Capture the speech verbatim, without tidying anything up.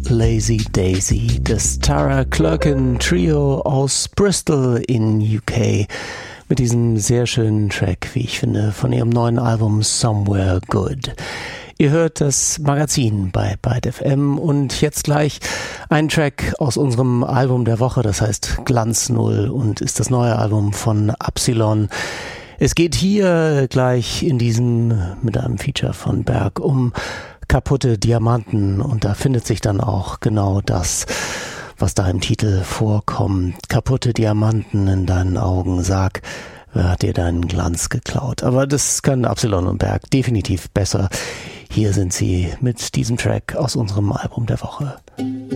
Lazy Daisy, das Tara Clerkin Trio aus Bristol in U K mit diesem sehr schönen Track, wie ich finde, von ihrem neuen Album Somewhere Good. Ihr hört das Magazin bei Byte F M und jetzt gleich ein Track aus unserem Album der Woche, das heißt Glanz Null und ist das neue Album von Absilon. Es geht hier gleich in diesem, mit einem Feature von Berg, um kaputte Diamanten und da findet sich dann auch genau das, was da im Titel vorkommt. Kaputte Diamanten in deinen Augen, sag, wer hat dir deinen Glanz geklaut? Aber das können Absilon und Berg definitiv besser. Hier sind sie mit diesem Track aus unserem Album der Woche.